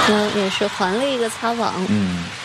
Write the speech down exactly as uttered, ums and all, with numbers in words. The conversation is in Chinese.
嗯，也是还了一个擦网。 嗯。